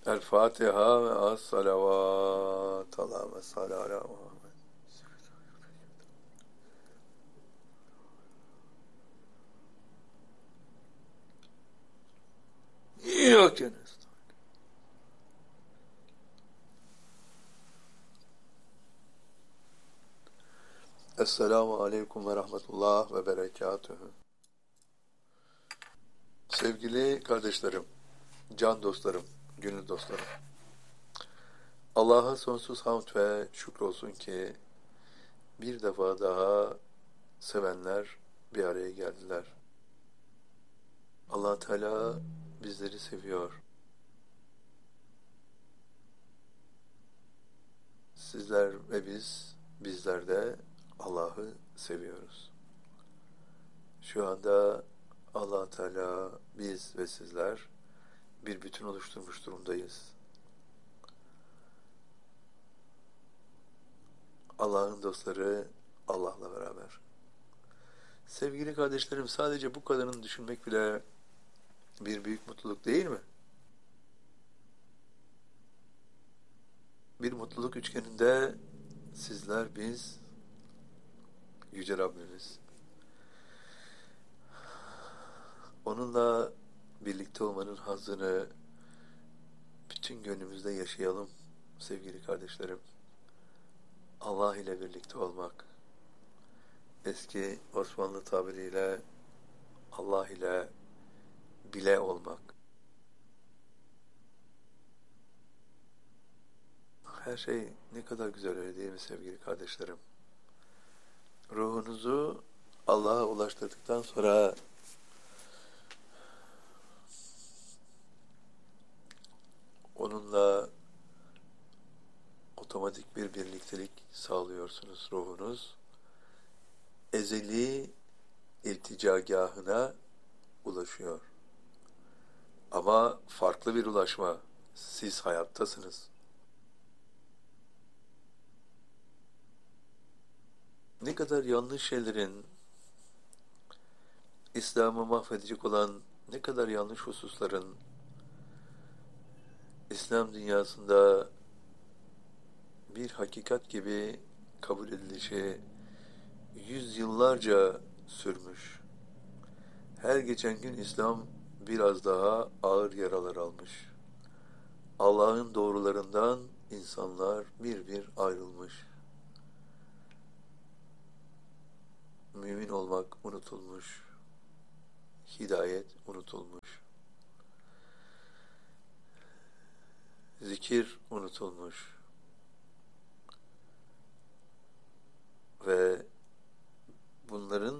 El Fatiha ve as salavat. Allahümme salli ala Muhammed. Yok canım. Esselamu aleyküm ve rahmetullah ve berekatühü. Sevgili kardeşlerim, can dostlarım, gönül dostlarım. Allah'a sonsuz hamd ve şükür olsun ki bir defa daha sevenler bir araya geldiler. Allah Teala bizleri seviyor. Sizler ve bizler de Allah'ı seviyoruz. Şu anda Allah Teala, biz ve sizler bir bütün oluşturmuş durumdayız. Allah'ın dostları Allah'la beraber. Sevgili kardeşlerim, sadece bu kadarını düşünmek bile bir büyük mutluluk değil mi? Bir mutluluk üçgeninde sizler, biz, Yüce Rabbimiz. Onunla birlikte olmanın hazzını bütün gönlümüzde yaşayalım sevgili kardeşlerim. Allah ile birlikte olmak, eski Osmanlı tabiriyle Allah ile bile olmak. Her şey ne kadar güzel, öyle değil mi sevgili kardeşlerim? Ruhunuzu Allah'a ulaştırdıktan sonra onunla otomatik bir birliktelik sağlıyorsunuz. Ruhunuz ezeli ilticagahına ulaşıyor. Ama farklı bir ulaşma. Siz hayattasınız. Ne kadar yanlış şeylerin, İslam'ı mahvedecek olan ne kadar yanlış hususların İslam dünyasında bir hakikat gibi kabul edilişi yüzyıllarca sürmüş. Her geçen gün İslam biraz daha ağır yaralar almış. Allah'ın doğrularından insanlar bir bir ayrılmış. Mümin olmak unutulmuş. Hidayet unutulmuş. Zikir unutulmuş. Ve bunların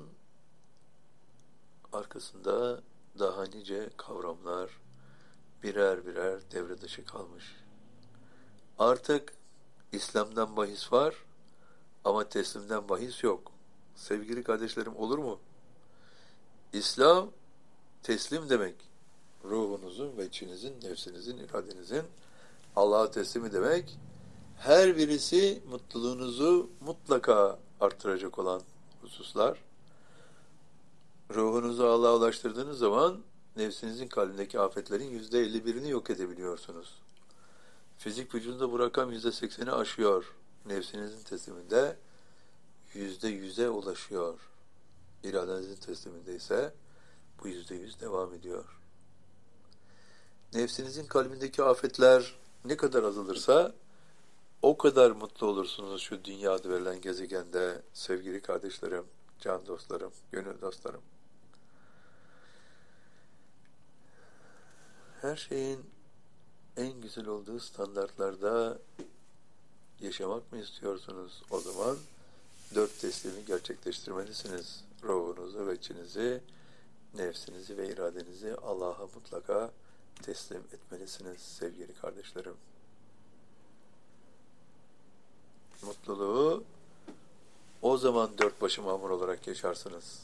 arkasında daha nice kavramlar birer birer devre dışı kalmış. Artık İslam'dan bahis var ama teslimden bahis yok. Sevgili kardeşlerim, olur mu? İslam teslim demek. Ruhunuzun ve içinizin, nefsinizin, iradenizin Allah'a teslimi demek. Her birisi mutluluğunuzu mutlaka arttıracak olan hususlar. Ruhunuzu Allah'a ulaştırdığınız zaman nefsinizin kalbindeki afetlerin %51'ini yok edebiliyorsunuz. Fizik vücudunda bu rakam %80'i aşıyor. Nefsinizin tesliminde %100'e ulaşıyor. İradenizin tesliminde ise bu %100 devam ediyor. Nefsinizin kalbindeki afetler ne kadar azalırsa o kadar mutlu olursunuz şu dünyada verilen gezegende sevgili kardeşlerim, can dostlarım, gönül dostlarım. Her şeyin en güzel olduğu standartlarda yaşamak mı istiyorsunuz? O zaman 4 teslimi gerçekleştirmelisiniz. Ruhunuzu ve içinizi, nefsinizi ve iradenizi Allah'a mutlaka teslim etmelisiniz sevgili kardeşlerim. Mutluluğu o zaman 4 başı mamur olarak yaşarsınız.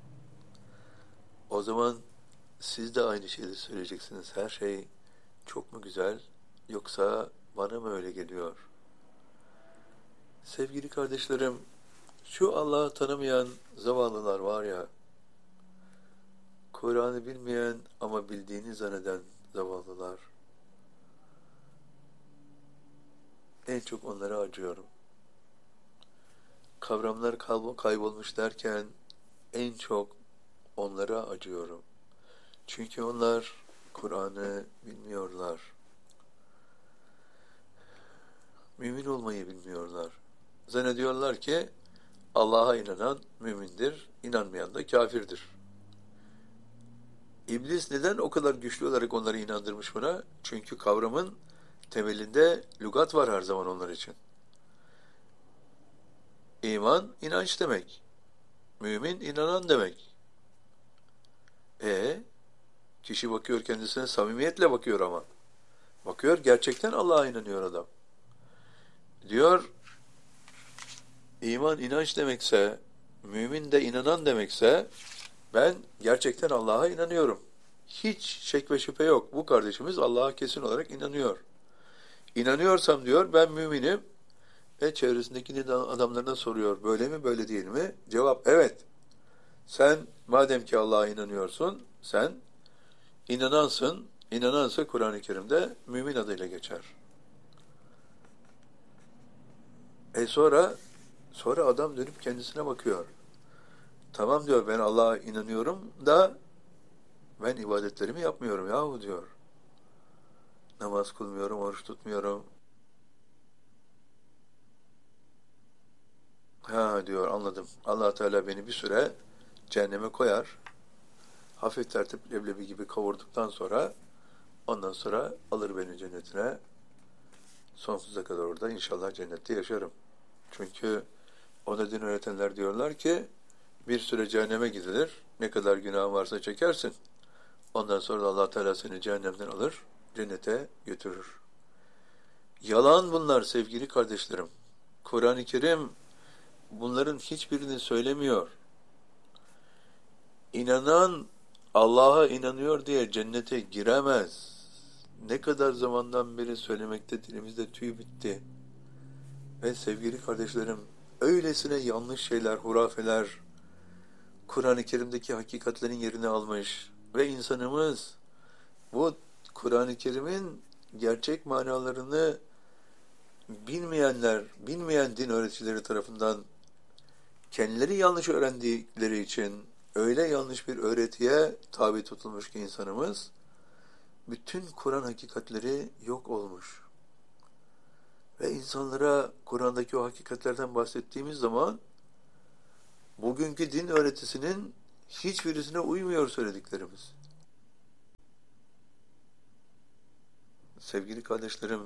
O zaman siz de aynı şeyi söyleyeceksiniz. Her şey çok mu güzel, yoksa bana mı öyle geliyor? Sevgili kardeşlerim, şu Allah'ı tanımayan zavallılar var ya, Kur'an'ı bilmeyen ama bildiğini zanneden zavallılar. en çok onlara acıyorum. Kavramlar kaybolmuş derken en çok onlara acıyorum. Çünkü onlar Kur'an'ı bilmiyorlar. Mümin olmayı bilmiyorlar. Zannediyorlar ki Allah'a inanan mümindir, inanmayan da kafirdir. İblis neden o kadar güçlü olarak onları inandırmış buna? Çünkü kavramın temelinde lügat var her zaman onlar için. İman, inanç demek. Mümin, inanan demek. Kişi bakıyor kendisine samimiyetle bakıyor ama. Bakıyor gerçekten Allah'a inanıyor adam. Diyor, iman, inanç demekse, mümin de inanan demekse, ben gerçekten Allah'a inanıyorum. Hiç şek ve şüphe yok. Bu kardeşimiz Allah'a kesin olarak inanıyor. İnanıyorsam diyor, ben müminim. Çevresindeki adamlarına soruyor, böyle mi, böyle değil mi? Cevap, evet. Sen madem ki Allah'a inanıyorsun, sen inanansın. İnanansa Kur'an-ı Kerim'de mümin adıyla geçer. Sonra adam dönüp kendisine bakıyor. Tamam diyor, ben Allah'a inanıyorum da ben ibadetlerimi yapmıyorum yahu diyor. Namaz kılmıyorum, oruç tutmuyorum. Ha diyor, anladım. Allah Teala beni bir süre cehenneme koyar. Hafif tertip leblebi gibi kavurduktan sonra ondan sonra alır beni cennetine. Sonsuza kadar orada inşallah cennette yaşarım. Çünkü ona din öğretenler diyorlar ki bir süre cehenneme gidilir. Ne kadar günahın varsa çekersin. Ondan sonra da Allah Teala seni cehennemden alır, cennete götürür. Yalan bunlar sevgili kardeşlerim. Kur'an-ı Kerim bunların hiçbirini söylemiyor. İnanan Allah'a inanıyor diye cennete giremez. Ne kadar zamandan beri söylemekte dilimizde tüy bitti. Ve sevgili kardeşlerim, öylesine yanlış şeyler, hurafeler, Kur'an-ı Kerim'deki hakikatlerin yerini almış ve insanımız bu Kur'an-ı Kerim'in gerçek manalarını bilmeyen din öğreticileri tarafından kendileri yanlış öğrendikleri için öyle yanlış bir öğretiye tabi tutulmuş ki insanımız, bütün Kur'an hakikatleri yok olmuş. Ve insanlara Kur'an'daki o hakikatlerden bahsettiğimiz zaman bugünkü din öğretisinin hiçbirisine uymuyor söylediklerimiz. Sevgili kardeşlerim,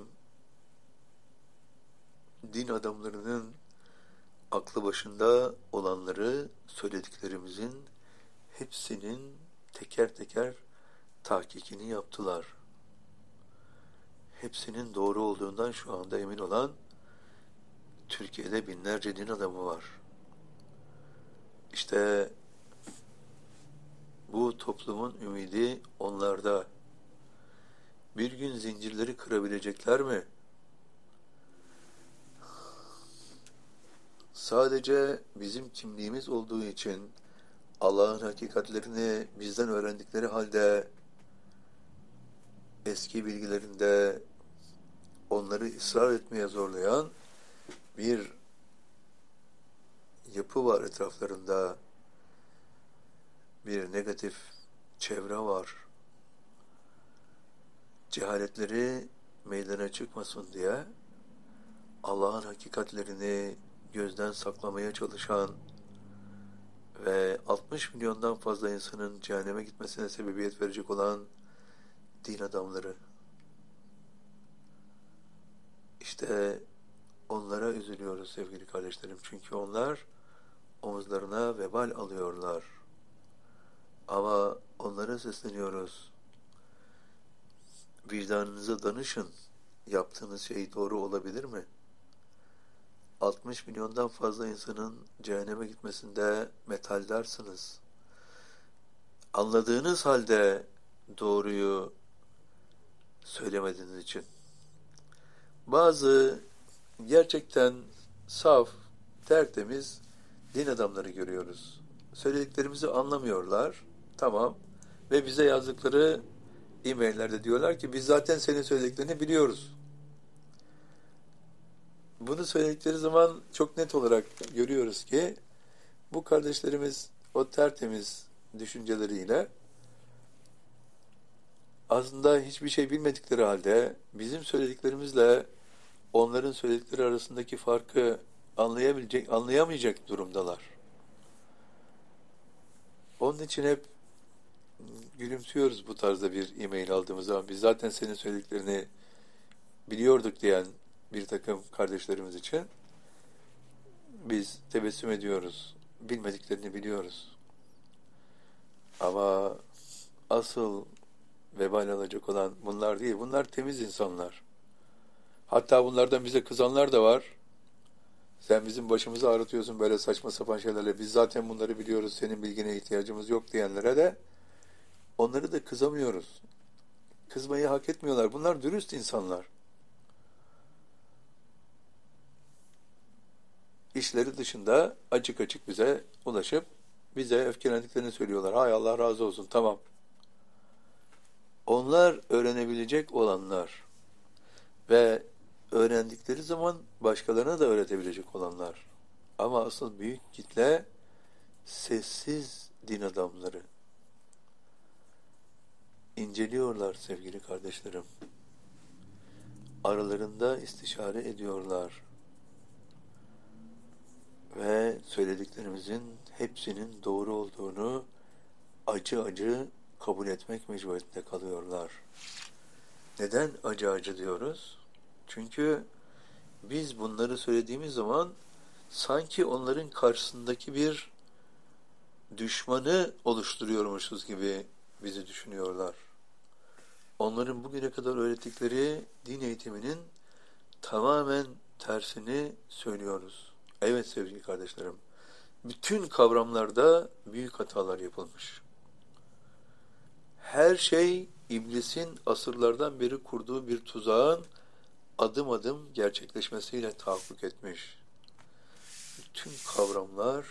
din adamlarının aklı başında olanları söylediklerimizin hepsinin teker teker tahkikini yaptılar. Hepsinin doğru olduğundan şu anda emin olan Türkiye'de binlerce din adamı var. İşte bu toplumun ümidi onlarda. Bir gün zincirleri kırabilecekler mi? Sadece bizim kimliğimiz olduğu için Allah'ın hakikatlerini bizden öğrendikleri halde eski bilgilerinde onları ısrar etmeye zorlayan bir yapı var etraflarında, bir negatif çevre var. Cehaletleri meydana çıkmasın diye Allah'ın hakikatlerini gözden saklamaya çalışan ve 60 milyondan fazla insanın cehenneme gitmesine sebebiyet verecek olan din adamları. İşte onlara üzülüyoruz sevgili kardeşlerim. Çünkü onlar omuzlarına vebal alıyorlar. Ama onlara sesleniyoruz. Vicdanınıza danışın. Yaptığınız şey doğru olabilir mi? 60 milyondan fazla insanın cehenneme gitmesinde metaldarsınız. Anladığınız halde doğruyu söylemediğiniz için. Bazı gerçekten saf, tertemiz din adamları görüyoruz. Söylediklerimizi anlamıyorlar. Tamam. Ve bize yazdıkları e-maillerde diyorlar ki biz zaten senin söylediklerini biliyoruz. bunu söyledikleri zaman çok net olarak görüyoruz ki bu kardeşlerimiz o tertemiz düşünceleriyle aslında hiçbir şey bilmedikleri halde bizim söylediklerimizle onların söyledikleri arasındaki farkı anlayamayacak durumdalar. Onun için hep gülümsüyoruz bu tarzda bir e-mail aldığımız zaman. Biz zaten senin söylediklerini biliyorduk diyen bir takım kardeşlerimiz için biz tebessüm ediyoruz. Bilmediklerini biliyoruz. Ama asıl vebal alacak olan bunlar değil. Bunlar temiz insanlar. Hatta bunlardan bize kızanlar da var. Sen bizim başımızı ağrıtıyorsun böyle saçma sapan şeylerle. Biz zaten bunları biliyoruz. Senin bilgine ihtiyacımız yok diyenlere de onları da kızamıyoruz. Kızmayı hak etmiyorlar. Bunlar dürüst insanlar. İşleri dışında açık açık bize ulaşıp bize öfkelendiklerini söylüyorlar. Hay Allah razı olsun, tamam. Onlar öğrenebilecek olanlar ve öğrendikleri zaman başkalarına da öğretebilecek olanlar. Ama asıl büyük kitle sessiz din adamları. İnceliyorlar sevgili kardeşlerim. Aralarında istişare ediyorlar. Ve söylediklerimizin hepsinin doğru olduğunu acı acı kabul etmek mecburiyetinde kalıyorlar. Neden acı acı diyoruz? Çünkü biz bunları söylediğimiz zaman sanki onların karşısındaki bir düşmanı oluşturuyormuşuz gibi bizi düşünüyorlar. Onların bugüne kadar öğrettikleri din eğitiminin tamamen tersini söylüyoruz. Evet sevgili kardeşlerim, bütün kavramlarda büyük hatalar yapılmış. Her şey iblisin asırlardan beri kurduğu bir tuzağın adım adım gerçekleşmesiyle tahakkuk etmiş. Bütün kavramlar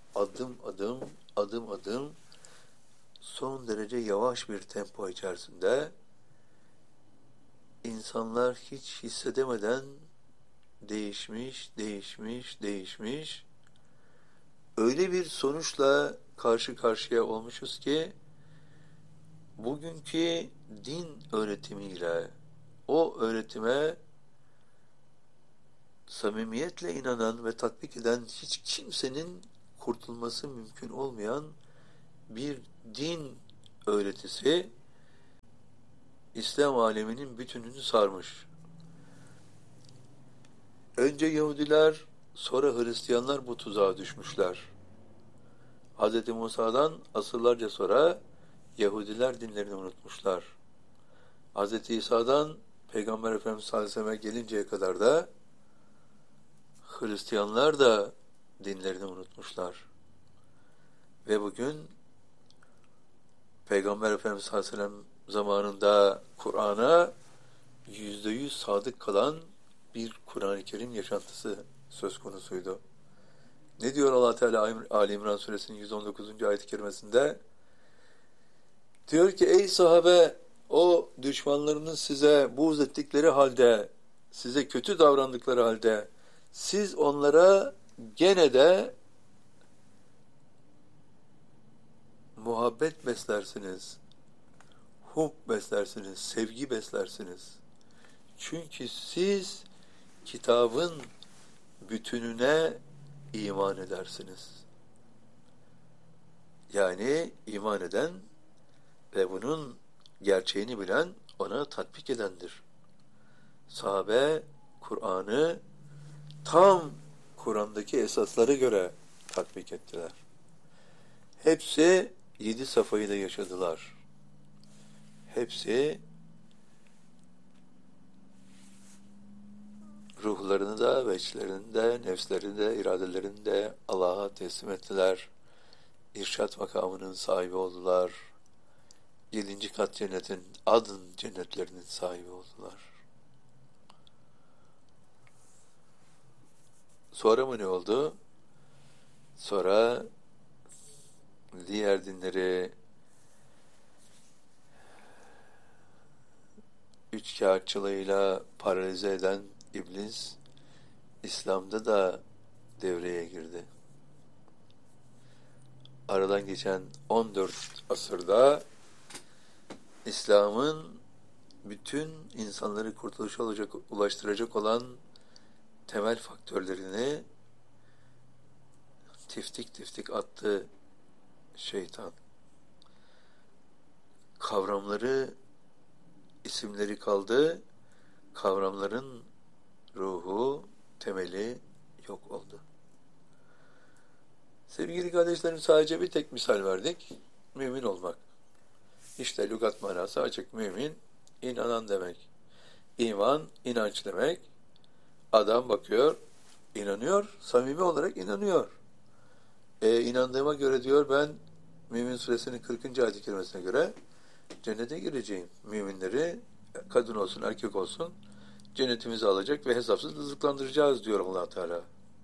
adım adım son derece yavaş bir tempo içerisinde insanlar hiç hissedemeden değişmiş. Öyle bir sonuçla karşı karşıya olmuşuz ki bugünkü din öğretimiyle o öğretime samimiyetle inanan ve tatbik eden hiç kimsenin kurtulması mümkün olmayan bir din öğretisi İslam aleminin bütününü sarmış. Önce Yahudiler, sonra Hristiyanlar bu tuzağa düşmüşler. Hz. Musa'dan asırlarca sonra Yahudiler dinlerini unutmuşlar. Hz. İsa'dan Peygamber Efendimiz sallallahu aleyhi ve sellem'e gelinceye kadar da Hristiyanlar da dinlerini unutmuşlar. Ve bugün Peygamber Efendimiz sallallahu aleyhi ve sellem zamanında Kur'an'a %100 sadık kalan bir Kur'an-ı Kerim yaşantısı söz konusuydu. Ne diyor Allah Teala Ali İmran suresinin 119. ayet-i kerimesinde? Diyor ki ey sahabe, o düşmanlarınız size buğz ettikleri halde, size kötü davrandıkları halde siz onlara gene de muhabbet beslersiniz, hub beslersiniz, sevgi beslersiniz. Çünkü siz kitabın bütününe iman edersiniz. Yani iman eden ve bunun gerçeğini bilen, ona tatbik edendir. Sahabe Kur'an'ı tam Kur'an'daki esaslara göre tatbik ettiler. Hepsi 7 safhayı da yaşadılar. Hepsi ruhlarını da, veçlerini de, nefslerini de, iradelerini de Allah'a teslim ettiler. İrşad makamının sahibi oldular. 7. kat cennetin, adın cennetlerinin sahibi oldular. Sonra mı ne oldu? Sonra diğer dinleri üçkağıtçılığıyla paralize eden iblis İslam'da da devreye girdi. Aradan geçen 14 asırda İslam'ın bütün insanları kurtuluşa ulaştıracak olan temel faktörlerini tiftik tiftik attı şeytan. Kavramları, isimleri kaldı, kavramların ruhu, temeli yok oldu. Sevgili kardeşlerim, sadece bir tek misal verdik. Mümin olmak. İşte lügat manası açık. Mümin, inanan demek. İman, inanç demek. Adam bakıyor, inanıyor, samimi olarak inanıyor. İnandığıma göre diyor, ben Mümin Suresinin 40. ayet-i kerimesine göre cennete gireceğim. Müminleri, kadın olsun, erkek olsun, cennetimizi alacak ve hesapsız rızıklandıracağız diyor Allah Teala.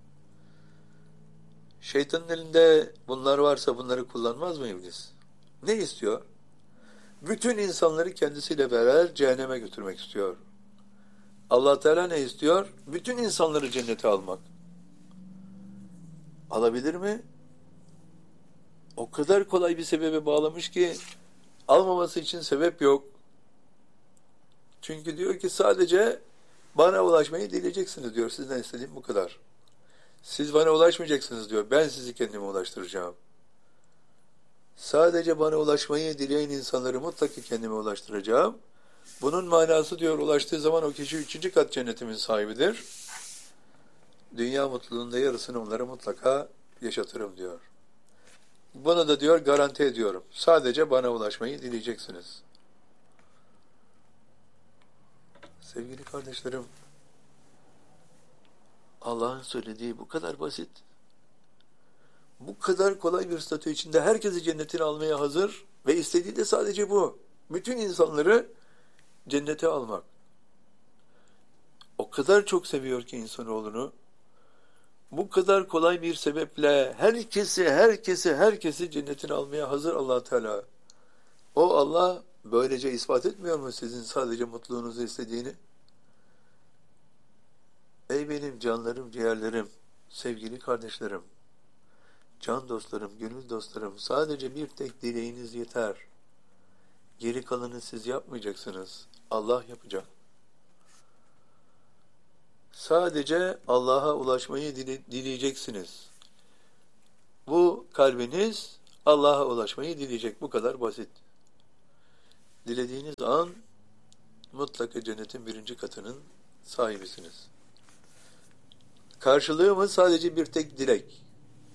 Şeytanın elinde bunlar varsa bunları kullanmaz mı iblis? Ne istiyor? Bütün insanları kendisiyle beraber cehenneme götürmek istiyor. Allah Teala ne istiyor? Bütün insanları cennete almak. Alabilir mi? O kadar kolay bir sebebe bağlamış ki almaması için sebep yok. Çünkü diyor ki sadece bana ulaşmayı dileyeceksiniz diyor. Sizden istediğim bu kadar. Siz bana ulaşmayacaksınız diyor. Ben sizi kendime ulaştıracağım. Sadece bana ulaşmayı dileyen insanları mutlaka kendime ulaştıracağım. Bunun manası diyor, ulaştığı zaman o kişi 3. kat cennetimin sahibidir. Dünya mutluluğunda yarısını onlara mutlaka yaşatırım diyor. Bunu da diyor garanti ediyorum. Sadece bana ulaşmayı dileyeceksiniz. Sevgili kardeşlerim, Allah'ın söylediği bu kadar basit. Bu kadar kolay bir statü içinde herkesi cennetine almaya hazır ve istediği de sadece bu. Bütün insanları cennete almak. O kadar çok seviyor ki insanoğlunu. Bu kadar kolay bir sebeple herkesi cennetine almaya hazır Allah Teala. O Allah böylece ispat etmiyor mu sizin sadece mutluluğunuzu istediğini? Ey benim canlarım, ciğerlerim, sevgili kardeşlerim, can dostlarım, gönül dostlarım, sadece bir tek dileğiniz yeter. Geri kalanı siz yapmayacaksınız. Allah yapacak. Sadece Allah'a ulaşmayı dileyeceksiniz. Bu kalbiniz Allah'a ulaşmayı dileyecek. Bu kadar basit. Dilediğiniz an mutlaka cennetin 1. katının sahibisiniz. Karşılığımız sadece bir tek dilek.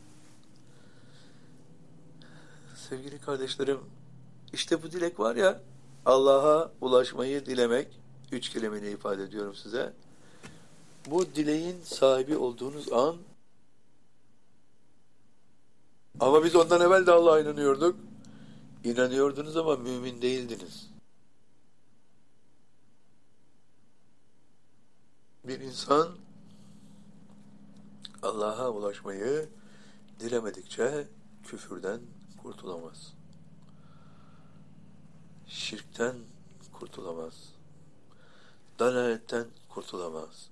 Sevgili kardeşlerim, işte bu dilek var ya, Allah'a ulaşmayı dilemek, 3 kelimeyle ifade ediyorum size. Bu dileğin sahibi olduğunuz an, ama biz ondan evvel de Allah'a inanıyorduk. İnanıyordunuz ama mümin değildiniz. Bir insan Allah'a ulaşmayı dilemedikçe küfürden kurtulamaz. Şirkten kurtulamaz. Dalaletten kurtulamaz.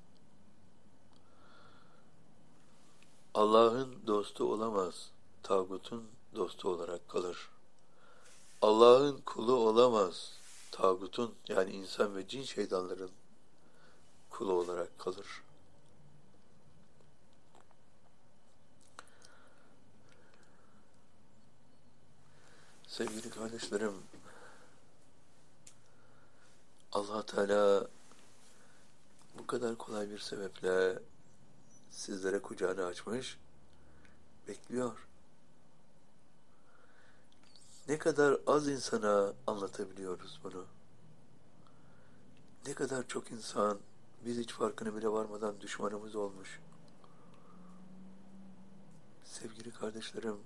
Allah'ın dostu olamaz. Tağutun dostu olarak kalır. Allah'ın kulu olamaz. Tağutun, yani insan ve cin şeytanların kulu olarak kalır. Sevgili kardeşlerim, Allah Teala bu kadar kolay bir sebeple sizlere kucağını açmış, bekliyor. Ne kadar az insana anlatabiliyoruz bunu. Ne kadar çok insan biz hiç farkına bile varmadan düşmanımız olmuş. Sevgili kardeşlerim,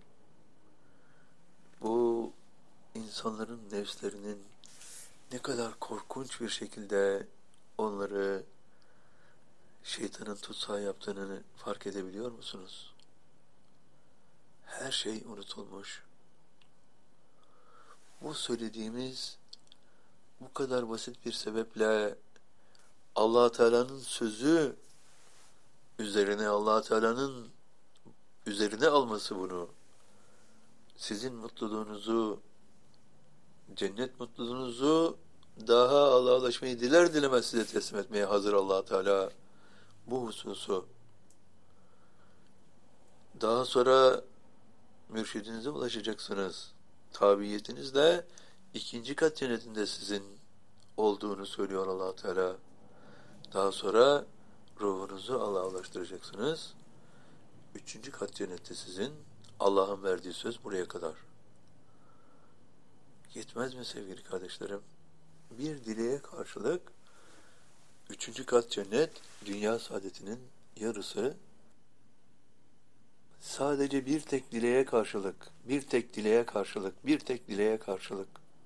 bu insanların nefslerinin ne kadar korkunç bir şekilde onları şeytanın tutsağı yaptığını fark edebiliyor musunuz? Her şey unutulmuş. Bu söylediğimiz bu kadar basit bir sebeple Allah Teala'nın sözü üzerine Allah Teala'nın üzerine alması bunu, sizin mutluluğunuzu, cennet mutluluğunuzu daha Allah'a ulaşmayı diler dilemez size teslim etmeye hazır Allah Teala bu hususu. Daha sonra mürşidinize ulaşacaksınız. Tabiiyetinizle ikinci kat cennetinde sizin olduğunu söylüyor Allah Teala. Daha sonra ruhunuzu Allah'a ulaştıracaksınız. Üçüncü kat cennette sizin. Allah'ın verdiği söz buraya kadar. Yetmez mi sevgili kardeşlerim? Bir dileğe karşılık üçüncü kat cennet, dünya saadetinin yarısı. Sadece bir tek dileğe karşılık, bir tek dileğe karşılık, bir tek dileğe karşılık.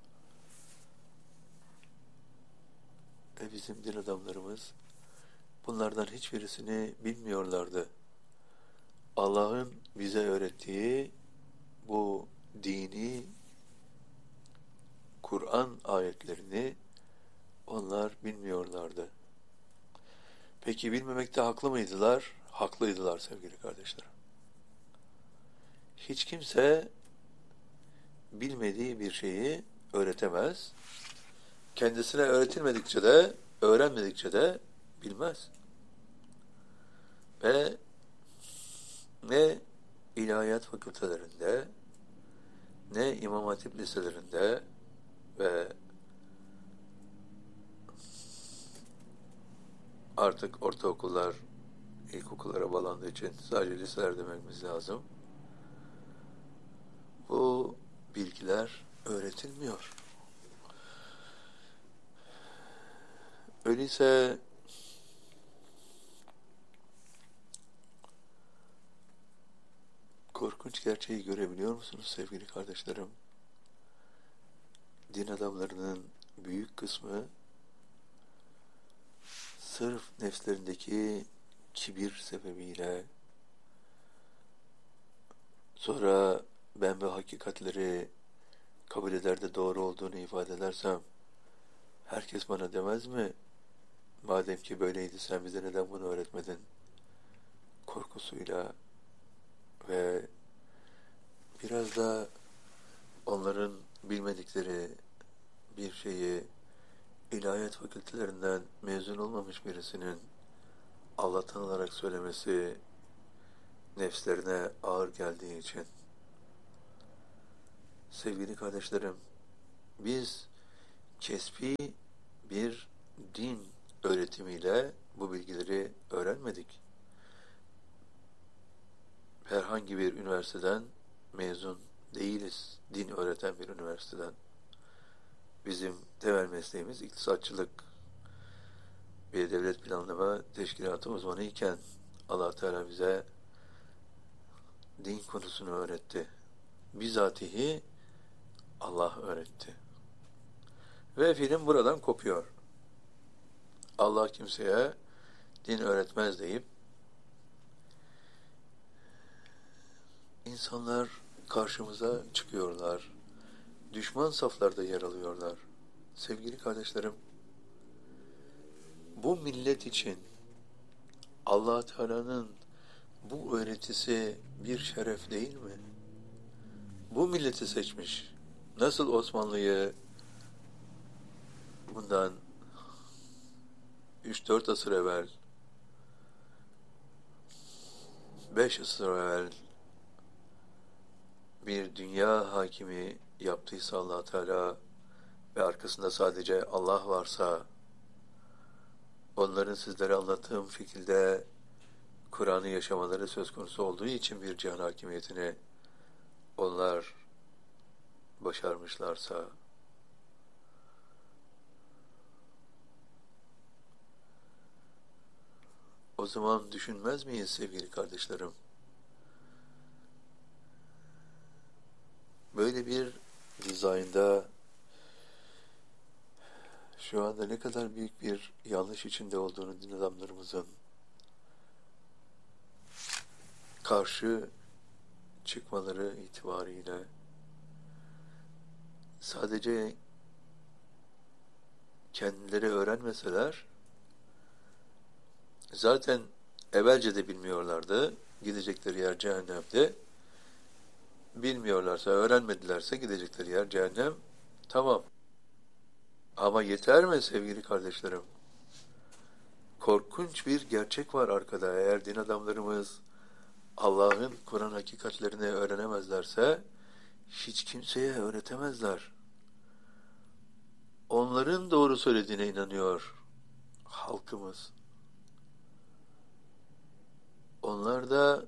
Bizim din adamlarımız bunlardan hiçbirisini bilmiyorlardı. Allah'ın bize öğrettiği bu dini Kur'an ayetlerini onlar bilmiyorlardı. Peki bilmemekte haklı mıydılar? Haklıydılar sevgili kardeşlerim. Hiç kimse bilmediği bir şeyi öğretemez. Kendisine öğretilmedikçe de, öğrenmedikçe de bilmez. Ve ne ilahiyat fakültelerinde, ne İmam Hatip liselerinde ve artık ortaokullar, ilkokullara bağlandığı için sadece liseler dememiz lazım. Bu bilgiler öğretilmiyor. Öyleyse korkunç gerçeği görebiliyor musunuz sevgili kardeşlerim? Din adamlarının büyük kısmı sırf nefslerindeki kibir sebebiyle, sonra ben bu hakikatleri kabul eder de doğru olduğunu ifade edersem herkes bana demez mi? Madem ki böyleydi sen bize neden bunu öğretmedin? Korkusuyla ve biraz da onların bilmedikleri bir şeyi ilahiyat fakültelerinden mezun olmamış birisinin Allah'tan olarak söylemesi nefslerine ağır geldiği için. Sevgili kardeşlerim, biz kesbi bir din öğretimiyle bu bilgileri öğrenmedik. Herhangi bir üniversiteden mezun değiliz. Din öğreten bir üniversiteden. Bizim temel mesleğimiz iktisatçılık. Bir devlet planlama teşkilatı uzmanı iken Allah Teala bize din konusunu öğretti. Bizatihi Allah öğretti. Ve film buradan kopuyor. Allah kimseye din öğretmez deyip insanlar karşımıza çıkıyorlar. Düşman saflarda yer alıyorlar. Sevgili kardeşlerim, bu millet için Allah Teala'nın bu öğretisi bir şeref değil mi? Bu milleti seçmiş. Nasıl Osmanlı'yı bundan 3-4 asır evvel, 5 asır evvel bir dünya hakimi yaptıysa Allah Teala ve arkasında sadece Allah varsa, onların sizlere anlattığım şekilde Kur'an'ı yaşamaları söz konusu olduğu için bir cihan hakimiyetini onlar başarmışlarsa, o zaman düşünmez miyiz sevgili kardeşlerim? Böyle bir dizaynda şu anda ne kadar büyük bir yanlış içinde olduğunu din adamlarımızın karşı çıkmaları itibariyle sadece kendileri öğrenmeseler zaten Evvelce de bilmiyorlardı. Gidecekleri yer cehennemdi. Bilmiyorlarsa, öğrenmedilerse gidecekleri yer cehennem. Tamam. Ama yeter mi sevgili kardeşlerim? Korkunç bir gerçek var arkada. Eğer din adamlarımız Allah'ın Kur'an hakikatlerini öğrenemezlerse hiç kimseye öğretemezler. Onların doğru söylediğine inanıyor halkımız. Onlar da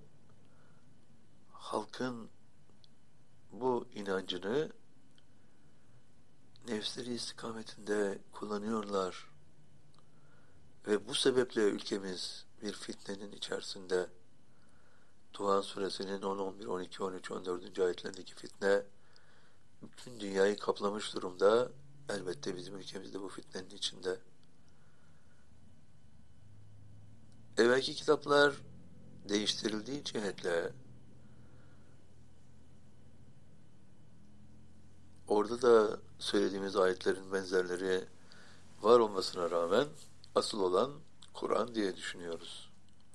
halkın bu inancını nefsleri istikametinde kullanıyorlar. Ve bu sebeple ülkemiz bir fitnenin içerisinde. Duhan suresinin 10, 11, 12, 13, 14. ayetlerindeki fitne bütün dünyayı kaplamış durumda. Elbette bizim ülkemizde bu fitnenin içinde. Evvelki kitaplar değiştirildiği cihetle orada da söylediğimiz ayetlerin benzerleri var olmasına rağmen asıl olan Kur'an diye düşünüyoruz.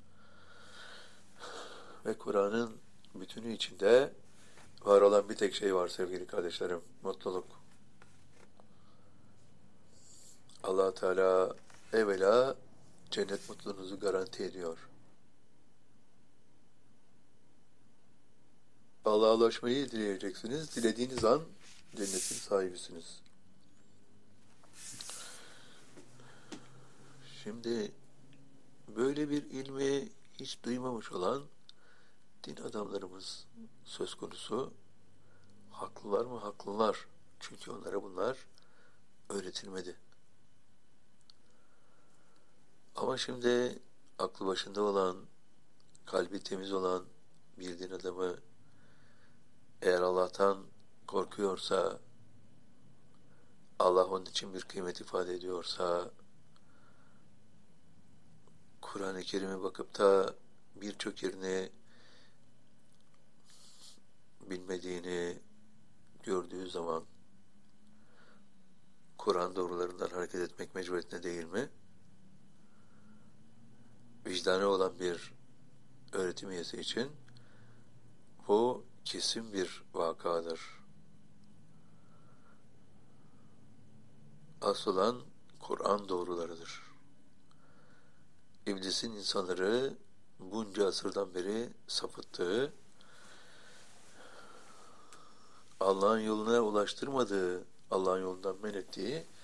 Ve Kur'an'ın bütünü içinde var olan bir tek şey var sevgili kardeşlerim, mutluluk. Allah Teala evvela cennet mutluluğunuzu garanti ediyor. Allah'a ulaşmayı dileyeceksiniz. Dilediğiniz an cennetin sahibisiniz. Şimdi böyle bir ilmi hiç duymamış olan din adamlarımız söz konusu. Haklılar mı? Haklılar. Çünkü onlara bunlar öğretilmedi. Ama şimdi aklı başında olan, kalbi temiz olan bir din adamı eğer Allah'tan korkuyorsa, Allah onun için bir kıymet ifade ediyorsa, Kur'an-ı Kerim'e bakıp da birçok yerini bilmediğini gördüğü zaman Kur'an doğrularından hareket etmek mecburiyetinde değil mi? Vicdanı olan bir öğretim üyesi için bu kesin bir vakadır. Asıl olan Kur'an doğrularıdır. İblisin insanları bunca asırdan beri sapıttığı, Allah'ın yoluna ulaştırmadığı, Allah'ın yolundan men ettiği